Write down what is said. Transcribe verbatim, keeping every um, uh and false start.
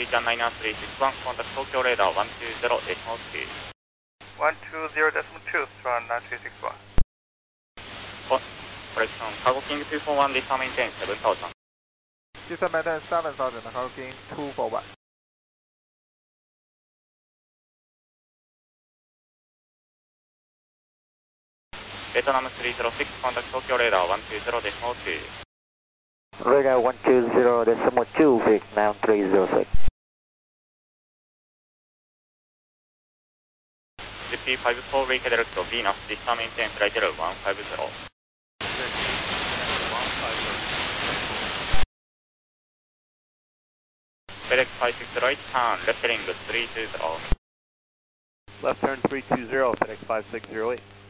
C ちゃんナインスリーシックスワン、コンタクト東京レーダーワンツーゼロデシモツー。 ワンツーゼロデシモツー、スワンナインスリーシックスワン。 コレクション、カゴキングツーフォーワン、ディスターメンテンセブンタウザン。 Descend maintain seven thousand, Cargo King two four one. Vietnam three zero six, contact Tokyo radar one two zero decimal two. Radar one two zero decimal two, Vietnam three zero six. G P five four, redirect to Venus, distant maintain flight level one five zero. FedEx five six zero eight, turn left heading three two zero. Left turn three two zero, FedEx five six zero eight.